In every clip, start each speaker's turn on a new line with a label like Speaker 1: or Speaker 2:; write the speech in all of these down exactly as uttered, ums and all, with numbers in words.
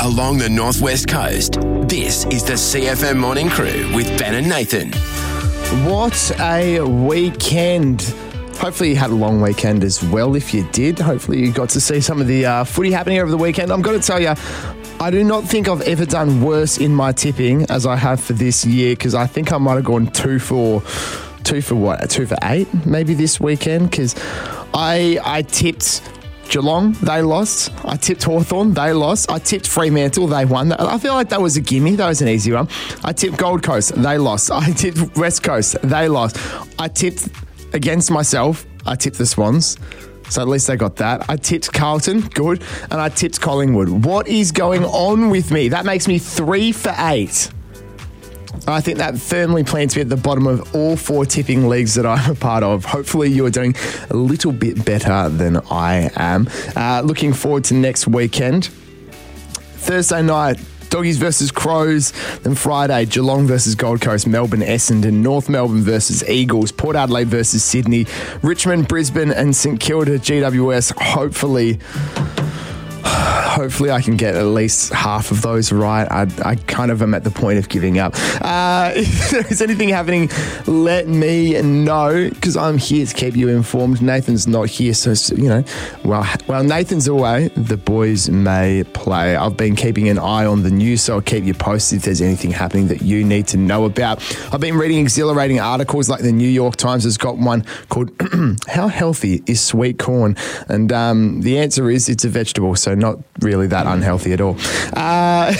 Speaker 1: along the northwest coast. This is the C F M Morning Crew with Ben and Nathan.
Speaker 2: What a weekend. Hopefully you had a long weekend as well. If you did, hopefully you got to see some of the uh, footy happening over the weekend. I'm going to tell you, I do not think I've ever done worse in my tipping as I have for this year, because I think I might have gone two for two for what? Two for eight maybe this weekend, because I I tipped Geelong, they lost. I tipped Hawthorn, they lost. I tipped Fremantle, they won. I feel like that was a gimme. That was an easy one. I tipped Gold Coast, they lost. I tipped West Coast, they lost. I tipped against myself, I tipped the Swans. So at least they got that. I tipped Carlton, good. And I tipped Collingwood. What is going on with me? That makes me three for eight. I think that firmly plants me at the bottom of all four tipping leagues that I'm a part of. Hopefully you're doing a little bit better than I am. Uh, looking forward to next weekend. Thursday night, Doggies versus Crows. Then Friday, Geelong versus Gold Coast, Melbourne, Essendon, North Melbourne versus Eagles, Port Adelaide versus Sydney, Richmond, Brisbane and St Kilda, G W S. Hopefully... Hopefully I can get at least half of those right. I, I kind of am at the point of giving up. Uh, if there's anything happening, let me know, because I'm here to keep you informed. Nathan's not here, so, you know, well, while Nathan's away, the boys may play. I've been keeping an eye on the news, so I'll keep you posted if there's anything happening that you need to know about. I've been reading exhilarating articles, like the New York Times has got one called How Healthy is Sweet Corn? And um, the answer is it's a vegetable, so not really that unhealthy at all. Uh,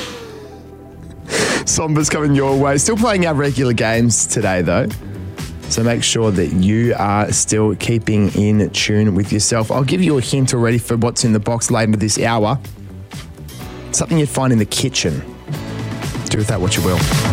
Speaker 2: Somber's coming your way. Still playing our regular games today, though. So make sure that you are still keeping in tune with yourself. I'll give you a hint already for what's in the box later this hour. Something you'd find in the kitchen. Do with that what you will.